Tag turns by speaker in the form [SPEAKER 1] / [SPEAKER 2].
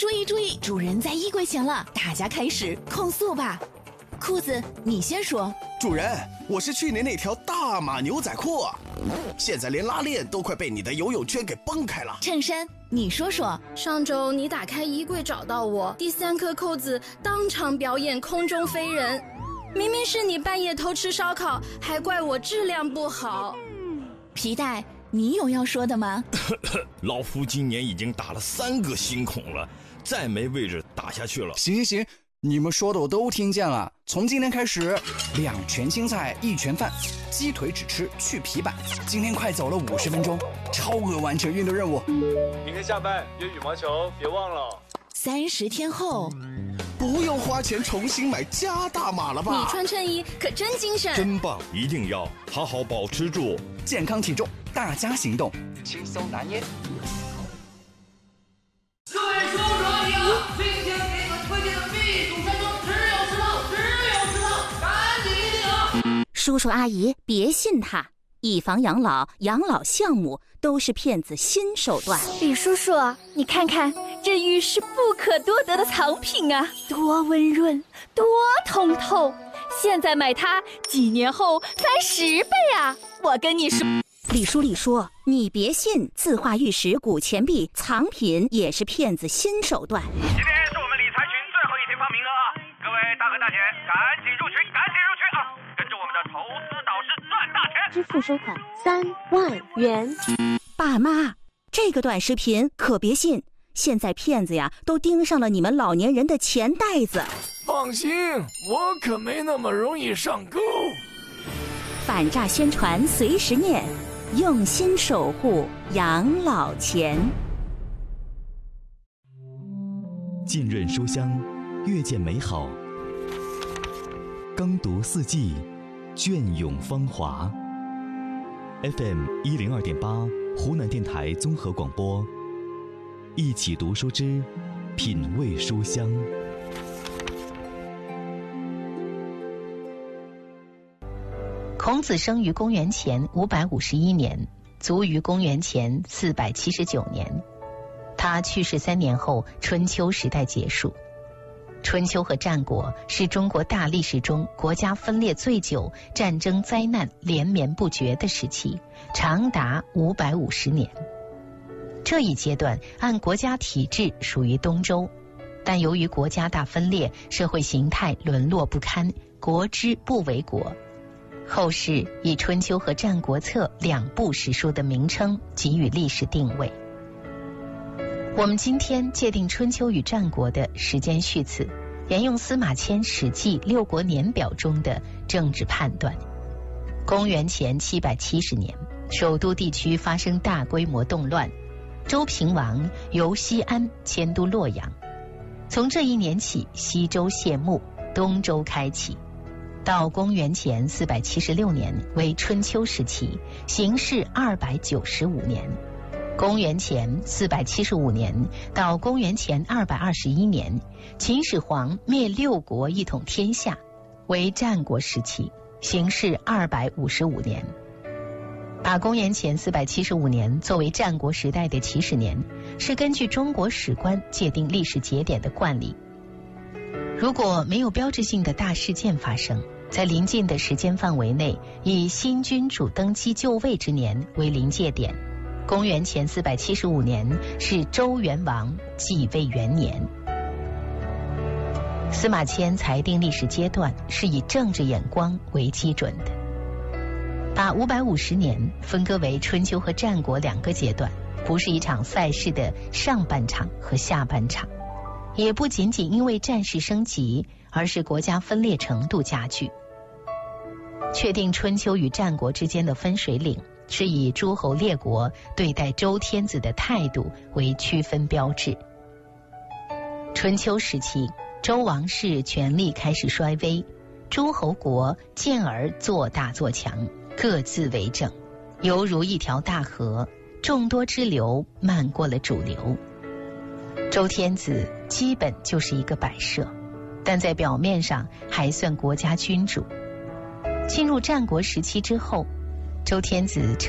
[SPEAKER 1] 注意，主人在衣柜前了，大家开始控诉吧。裤子，你先说。
[SPEAKER 2] 主人，我是去年那条大码牛仔裤啊，现在连拉链都快被你的游泳圈给崩开了。
[SPEAKER 1] 衬衫，你说说。
[SPEAKER 3] 上周你打开衣柜找到我，第3颗扣子当场表演空中飞人，明明是你半夜偷吃烧烤，还怪我质量不好。
[SPEAKER 1] 皮带，你有要说的吗？
[SPEAKER 4] 老夫今年已经打了3个新孔了，再没位置打下去了。
[SPEAKER 5] 行，你们说的我都听见了。从今天开始，2全青菜1全饭，鸡腿只吃去皮板。今天快走了50分钟，超额完成运动任务。
[SPEAKER 6] 明天下班约羽毛球，别忘了。
[SPEAKER 1] 30天后，
[SPEAKER 2] 不用花钱重新买加大码了吧？
[SPEAKER 3] 你穿衬衣可真精神，
[SPEAKER 4] 真棒！一定要好好保持住
[SPEAKER 5] 健康体重，大家行动，轻松拿捏。
[SPEAKER 7] 各位叔叔阿姨啊，今天给你们推荐的避暑山庄只有10套，赶紧一定啊！
[SPEAKER 8] 叔叔阿姨别信他，以房养老、养老项目都是骗子新手段。
[SPEAKER 9] 李叔叔，你看看这浴室不可多得的藏品啊，多温润，多通透。现在买它，几年后翻10倍啊！我跟你说。
[SPEAKER 8] 李叔，你别信自画玉石、古钱币藏品也是骗子新手段。
[SPEAKER 10] 今天是我们理财群最后一天发名额啊！各位大哥大姐，赶紧入群啊！跟着我们的投资导师赚大钱！
[SPEAKER 11] 支付收款3万元。
[SPEAKER 8] 爸妈，这个短视频可别信，现在骗子呀都盯上了你们老年人的钱袋子。
[SPEAKER 12] 放心，我可没那么容易上钩。
[SPEAKER 8] 反诈宣传随时念，用心守护养老钱。
[SPEAKER 13] 浸润书香，阅见美好；耕读四季，隽永芳华。FM 102.8，湖南电台综合广播。一起读书之品味书香。
[SPEAKER 14] 孔子生于公元前551年，卒于公元前479年。他去世3年后，春秋时代结束。春秋和战国是中国大历史中国家分裂最久、战争灾难连绵不绝的时期，长达550年。这一阶段按国家体制属于东周，但由于国家大分裂，社会形态沦落不堪，国之不为国。后世以《春秋》和《战国策》2部史书的名称给予历史定位。我们今天界定春秋与战国的时间序次，沿用司马迁《史记·六国年表》中的政治判断。公元前770年，首都地区发生大规模动乱，周平王由西安迁都洛阳。从这一年起，西周谢幕，东周开启。到公元前476年为春秋时期，行至295年。公元前475年到公元前221年，秦始皇灭6国一统天下，为战国时期，行至255年。把公元前475年作为战国时代的起始年，是根据中国史观界定历史节点的惯例。如果没有标志性的大事件发生，在临近的时间范围内，以新君主登基就位之年为临界点。公元前475年是周元王继位元年。司马迁裁定历史阶段是以政治眼光为基准的，把550年分割为春秋和战国2个阶段，不是一场赛事的上半场和下半场，也不仅仅因为战事升级，而是国家分裂程度加剧。确定春秋与战国之间的分水岭，是以诸侯列国对待周天子的态度为区分标志。春秋时期，周王室权力开始衰微，诸侯国渐而做大做强，各自为政，犹如一条大河，众多支流漫过了主流。周天子基本就是一个摆设，但在表面上还算国家君主。进入战国时期之后，周天子